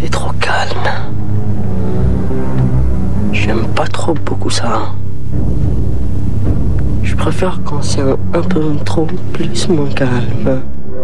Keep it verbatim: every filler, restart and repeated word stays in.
C'est trop calme. J'aime pas trop beaucoup ça. Je préfère quand c'est un, un peu trop plus moins calme.